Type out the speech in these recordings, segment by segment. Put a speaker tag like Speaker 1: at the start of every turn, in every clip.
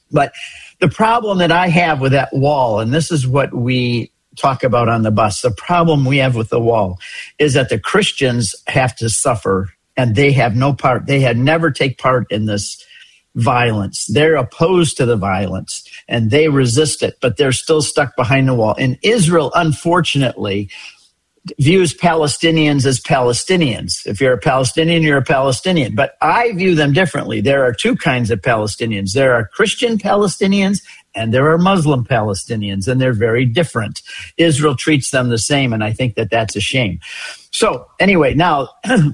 Speaker 1: But the problem that I have with that wall, and this is what we talk about on the bus, the problem we have with the wall is that the Christians have to suffer, and they have no part. They had never take part in this violence. They're opposed to the violence, and they resist it, but they're still stuck behind the wall. And Israel, unfortunately, views Palestinians as Palestinians. If you're a Palestinian, you're a Palestinian. But I view them differently. There are two kinds of Palestinians. There are Christian Palestinians and there are Muslim Palestinians, and they're very different. Israel treats them the same, and I think that that's a shame. So anyway, now,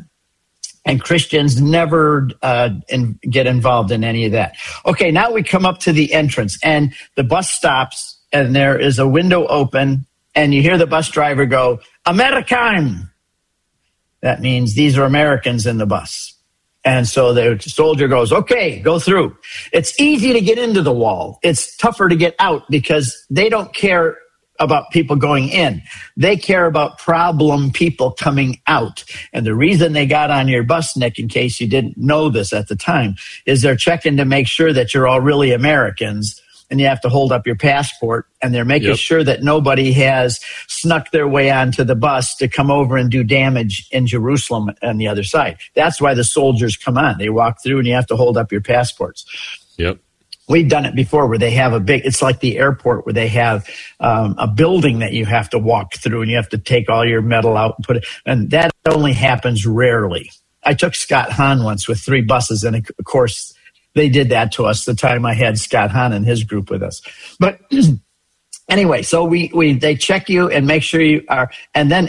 Speaker 1: and Christians never get involved in any of that. Okay, now we come up to the entrance, and the bus stops, and there is a window open, and you hear the bus driver go, American. That means these are Americans in the bus. And so the soldier goes, okay, go through. It's easy to get into the wall. It's tougher to get out because they don't care about people going in. They care about problem people coming out. And the reason they got on your bus, Nick, in case you didn't know this at the time, is they're checking to make sure that you're all really Americans, and you have to hold up your passport, and they're making sure that nobody has snuck their way onto the bus to come over and do damage in Jerusalem on the other side. That's why the soldiers come on. They walk through, and you have to hold up your passports.
Speaker 2: Yep.
Speaker 1: We've done it before where they have it's like the airport where they have a building that you have to walk through, and you have to take all your metal out and put it, and that only happens rarely. I took Scott Hahn once with 3 buses, and of course, they did that to us the time I had Scott Hahn and his group with us. But anyway, so they check you and make sure you are, and then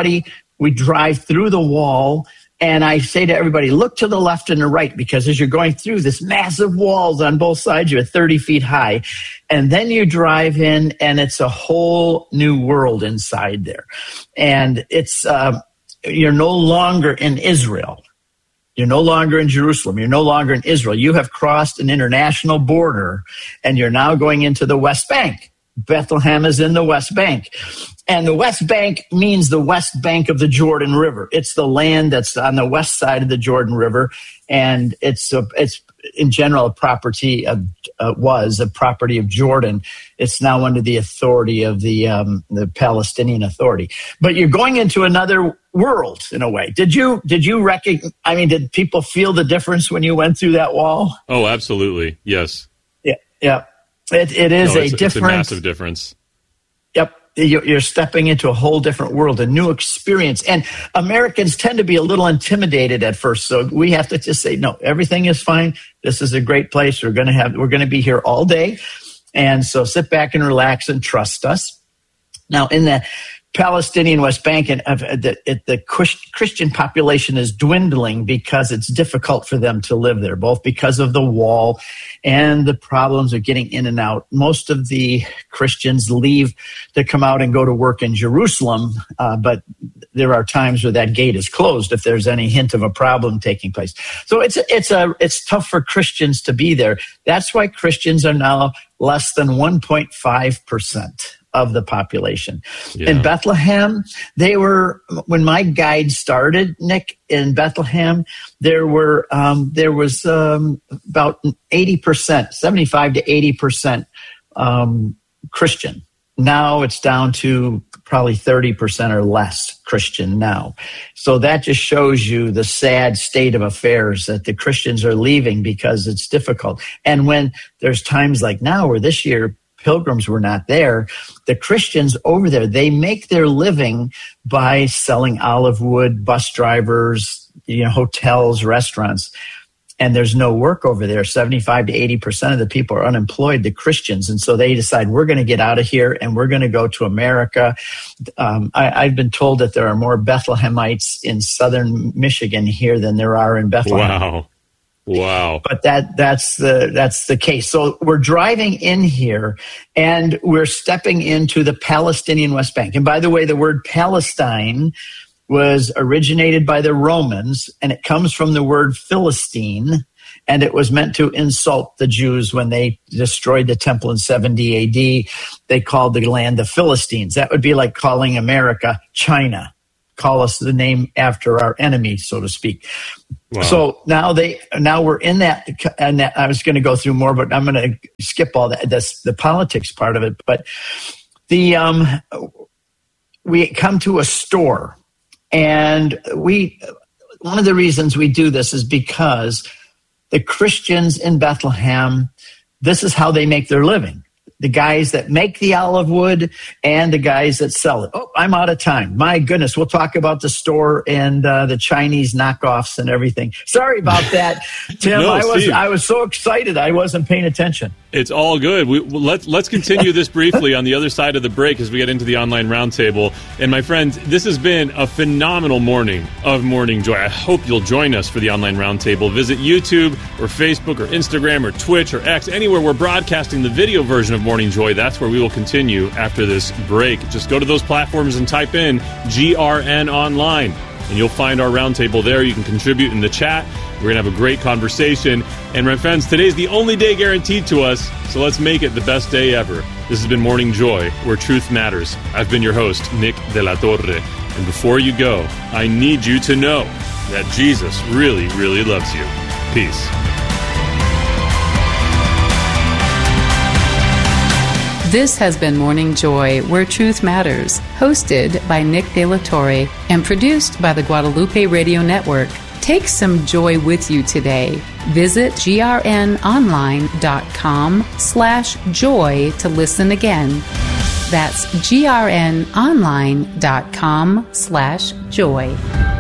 Speaker 1: we drive through the wall, and I say to everybody, look to the left and the right, because as you're going through this massive walls on both sides, you're 30 feet high, and then you drive in, and it's a whole new world inside there. And it's you're no longer in Israel. You're no longer in Jerusalem. You're no longer in Israel. You have crossed an international border, and you're now going into the West Bank. Bethlehem is in the West Bank. And the West Bank means the west bank of the Jordan River. It's the land that's on the west side of the Jordan River, and it's in general was a property of Jordan. It's now under the authority of the Palestinian Authority. But you're going into another world in a way. Did you recognize? I mean, did people feel the difference when you went through that wall?
Speaker 2: Oh, absolutely, yes.
Speaker 1: Yeah. It is
Speaker 2: it's a massive difference.
Speaker 1: Yep. You're stepping into a whole different world, a new experience. And Americans tend to be a little intimidated at first. So we have to just say, no, everything is fine. This is a great place. We're going to be here all day. And so sit back and relax and trust us. Now, in the Palestinian West Bank, and the Christian population is dwindling because it's difficult for them to live there, both because of the wall and the problems of getting in and out. Most of the Christians leave to come out and go to work in Jerusalem, but there are times where that gate is closed if there's any hint of a problem taking place. So it's tough for Christians to be there. That's why Christians are now less than 1.5% of the population. Yeah. In Bethlehem, when my guide started, Nick, in Bethlehem, there was about 80%, 75 to 80% Christian. Now it's down to probably 30% or less Christian now. So that just shows you the sad state of affairs, that the Christians are leaving because it's difficult. And when there's times like now where this year pilgrims were not there, the Christians over there, they make their living by selling olive wood, bus drivers, hotels, restaurants. And there's no work over there. 75 to 80% of the people are unemployed, the Christians. And so they decide, we're going to get out of here and we're going to go to America. I've been told that there are more Bethlehemites in southern Michigan here than there are in Bethlehem.
Speaker 2: Wow.
Speaker 1: But that's the case. So we're driving in here and we're stepping into the Palestinian West Bank. And by the way, the word Palestine was originated by the Romans, and it comes from the word Philistine, and it was meant to insult the Jews when they destroyed the temple in 70 AD. They called the land the Philistines. That would be like calling America China. Call us the name after our enemy, so to speak.
Speaker 2: Wow.
Speaker 1: So now we're in that, and I was going to go through more, but I'm going to skip all that. That's the politics part of it. But we come to a store, and one of the reasons we do this is because the Christians in Bethlehem, this is how they make their living. The guys that make the olive wood and the guys that sell it. Oh, I'm out of time. My goodness, we'll talk about the store and the Chinese knockoffs and everything. Sorry about that, Tim.
Speaker 2: No,
Speaker 1: I was so excited I wasn't paying attention.
Speaker 2: It's all good. Let's continue this briefly on the other side of the break as we get into the online roundtable. And my friends, this has been a phenomenal morning of Morning Joy. I hope you'll join us for the online roundtable. Visit YouTube or Facebook or Instagram or Twitch or X, anywhere we're broadcasting the video version of Morning Joy. That's where we will continue after this break. Just go to those platforms and type in GRN Online, and you'll find our roundtable there. You can contribute in the chat. We're going to have a great conversation. And my friends, today's the only day guaranteed to us, so let's make it the best day ever. This has been Morning Joy, where truth matters. I've been your host, Nick De La Torre. And before you go, I need you to know that Jesus really, really loves you. Peace.
Speaker 3: This has been Morning Joy, where truth matters, hosted by Nick De La Torre and produced by the Guadalupe Radio Network. Take some joy with you today. Visit grnonline.com/joy to listen again. That's grnonline.com/joy.